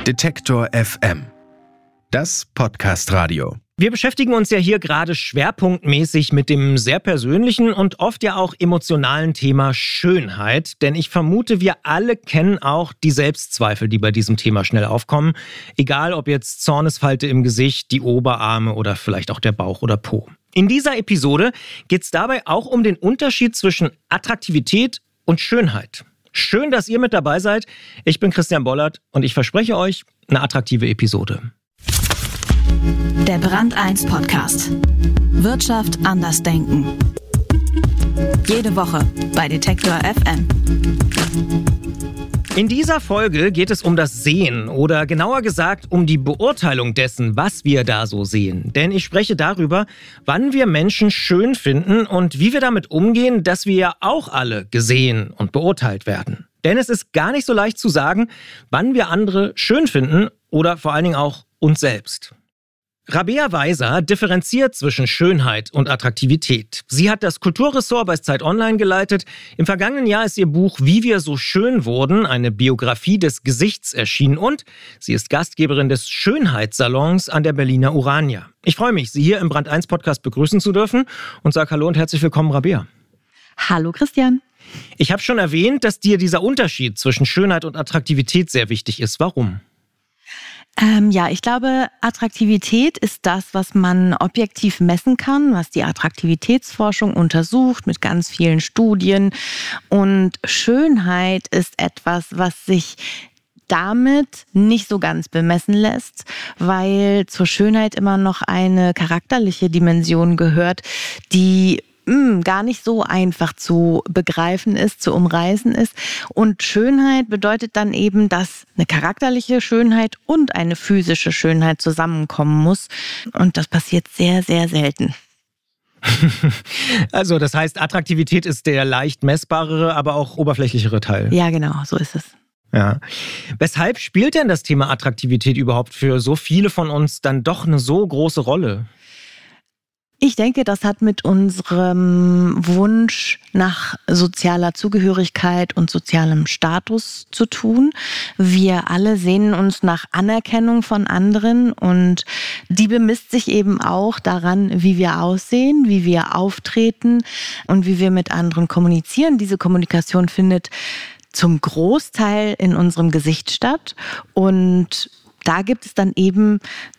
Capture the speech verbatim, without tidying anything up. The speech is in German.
Detektor F M. Das Podcast-Radio. Wir beschäftigen uns ja hier gerade schwerpunktmäßig mit dem sehr persönlichen und oft ja auch emotionalen Thema Schönheit. Denn ich vermute, wir alle kennen auch die Selbstzweifel, die bei diesem Thema schnell aufkommen. Egal ob jetzt Zornesfalte im Gesicht, die Oberarme oder vielleicht auch der Bauch oder Po. In dieser Episode geht es dabei auch um den Unterschied zwischen Attraktivität und Schönheit. Schön, dass ihr mit dabei seid. Ich bin Christian Bollert und ich verspreche euch eine attraktive Episode. Der Brand eins Podcast. Wirtschaft anders denken. Jede Woche bei Detektor F M. In dieser Folge geht es um das Sehen oder genauer gesagt um die Beurteilung dessen, was wir da so sehen. Denn ich spreche darüber, wann wir Menschen schön finden und wie wir damit umgehen, dass wir ja auch alle gesehen und beurteilt werden. Denn es ist gar nicht so leicht zu sagen, wann wir andere schön finden oder vor allen Dingen auch uns selbst. Rabea Weiser differenziert zwischen Schönheit und Attraktivität. Sie hat das Kulturressort bei Zeit Online geleitet. Im vergangenen Jahr ist ihr Buch Wie wir so schön wurden, eine Biografie des Gesichts erschienen und sie ist Gastgeberin des Schönheitssalons an der Berliner Urania. Ich freue mich, Sie hier im Brand eins Podcast begrüßen zu dürfen und sage Hallo und herzlich willkommen, Rabea. Hallo Christian. Ich habe schon erwähnt, dass dir dieser Unterschied zwischen Schönheit und Attraktivität sehr wichtig ist. Warum? Ähm, ja, ich glaube, Attraktivität ist das, was man objektiv messen kann, was die Attraktivitätsforschung untersucht mit ganz vielen Studien. Und Schönheit ist etwas, was sich damit nicht so ganz bemessen lässt, weil zur Schönheit immer noch eine charakterliche Dimension gehört, die mh, gar nicht so einfach zu begreifen ist, zu umreißen ist. Und Schönheit bedeutet dann eben, dass eine charakterliche Schönheit und eine physische Schönheit zusammenkommen muss. Und das passiert sehr, sehr selten. Also das heißt, Attraktivität ist der leicht messbarere, aber auch oberflächlichere Teil. Ja, genau, so ist es. Ja. Weshalb spielt denn das Thema Attraktivität überhaupt für so viele von uns dann doch eine so große Rolle? Ich denke, das hat mit unserem Wunsch nach sozialer Zugehörigkeit und sozialem Status zu tun. Wir alle sehnen uns nach Anerkennung von anderen und die bemisst sich eben auch daran, wie wir aussehen, wie wir auftreten und wie wir mit anderen kommunizieren. Diese Kommunikation findet zum Großteil in unserem Gesicht statt und da gibt es dann eben